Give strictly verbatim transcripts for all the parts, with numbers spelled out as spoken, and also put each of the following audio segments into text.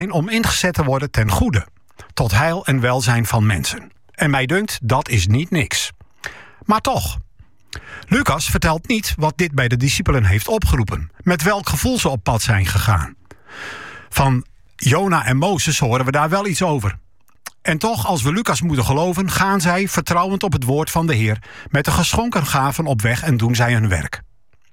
om ingezet te worden ten goede, tot heil en welzijn van mensen. En mij dunkt, dat is niet niks. Maar toch, Lucas vertelt niet wat dit bij de discipelen heeft opgeroepen, met welk gevoel ze op pad zijn gegaan. Van Jona en Mozes horen we daar wel iets over. En toch, als we Lucas moeten geloven, gaan zij, vertrouwend op het woord van de Heer, met de geschonken gaven op weg en doen zij hun werk.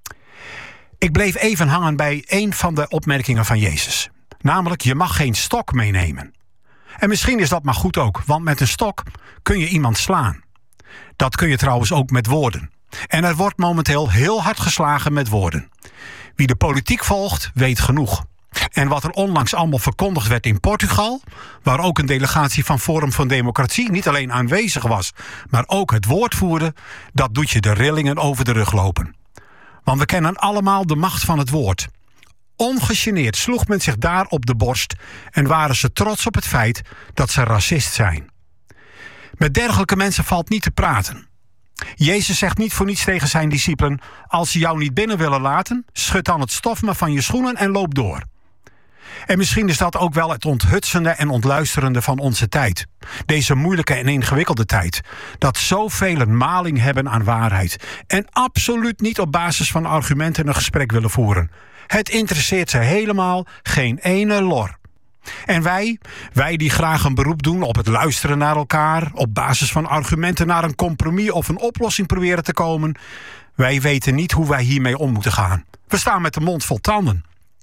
Ik bleef even hangen bij een van de opmerkingen van Jezus. Namelijk, je mag geen stok meenemen. En misschien is dat maar goed ook, want met een stok kun je iemand slaan. Dat kun je trouwens ook met woorden. En er wordt momenteel heel hard geslagen met woorden. Wie de politiek volgt, weet genoeg. En wat er onlangs allemaal verkondigd werd in Portugal, waar ook een delegatie van Forum van Democratie niet alleen aanwezig was, maar ook het woord voerde, dat doet je de rillingen over de rug lopen. Want we kennen allemaal de macht van het woord. Ongegeneerd sloeg men zich daar op de borst en waren ze trots op het feit dat ze racist zijn. Met dergelijke mensen valt niet te praten. Jezus zegt niet voor niets tegen zijn discipelen, als ze jou niet binnen willen laten, schud dan het stof maar van je schoenen en loop door. En misschien is dat ook wel het onthutsende en ontluisterende van onze tijd. Deze moeilijke en ingewikkelde tijd. Dat zoveel een maling hebben aan waarheid. En absoluut niet op basis van argumenten een gesprek willen voeren. Het interesseert ze helemaal geen ene lor. En wij, wij die graag een beroep doen op het luisteren naar elkaar, op basis van argumenten naar een compromis of een oplossing proberen te komen, wij weten niet hoe wij hiermee om moeten gaan. We staan met de mond vol tanden.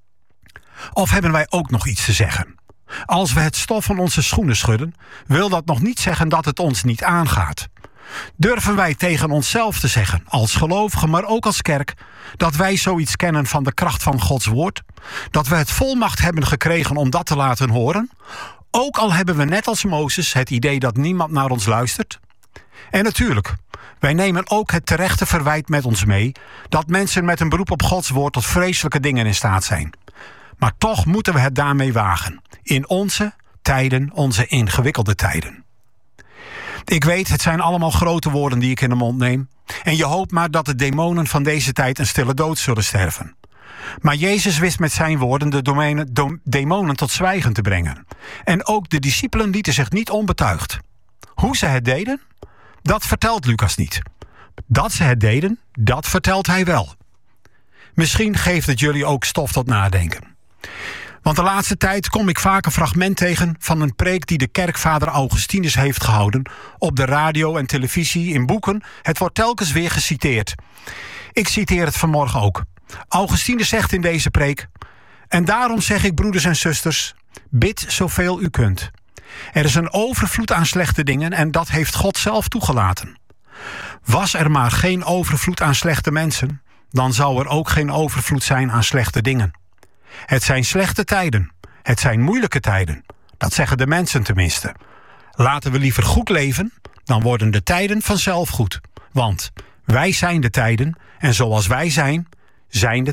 Of hebben wij ook nog iets te zeggen? Als we het stof van onze schoenen schudden, wil dat nog niet zeggen dat het ons niet aangaat. Durven wij tegen onszelf te zeggen, als gelovigen, maar ook als kerk, dat wij zoiets kennen van de kracht van Gods woord? Dat we het volmacht hebben gekregen om dat te laten horen? Ook al hebben we net als Mozes het idee dat niemand naar ons luistert? En natuurlijk, wij nemen ook het terechte verwijt met ons mee dat mensen met een beroep op Gods woord tot vreselijke dingen in staat zijn. Maar toch moeten we het daarmee wagen. In onze tijden, onze ingewikkelde tijden. Ik weet, het zijn allemaal grote woorden die ik in de mond neem. En je hoopt maar dat de demonen van deze tijd een stille dood zullen sterven. Maar Jezus wist met zijn woorden de domeinen, do, demonen tot zwijgen te brengen. En ook de discipelen lieten zich niet onbetuigd. Hoe ze het deden, dat vertelt Lucas niet. Dat ze het deden, dat vertelt hij wel. Misschien geeft het jullie ook stof tot nadenken. Want de laatste tijd kom ik vaak een fragment tegen van een preek die de kerkvader Augustinus heeft gehouden. Op de radio en televisie, in boeken. Het wordt telkens weer geciteerd. Ik citeer het vanmorgen ook. Augustinus zegt in deze preek: en daarom zeg ik, broeders en zusters, bid zoveel u kunt. Er is een overvloed aan slechte dingen en dat heeft God zelf toegelaten. Was er maar geen overvloed aan slechte mensen, dan zou er ook geen overvloed zijn aan slechte dingen. Het zijn slechte tijden. Het zijn moeilijke tijden. Dat zeggen de mensen tenminste. Laten we liever goed leven, dan worden de tijden vanzelf goed. Want wij zijn de tijden en zoals wij zijn, zijn de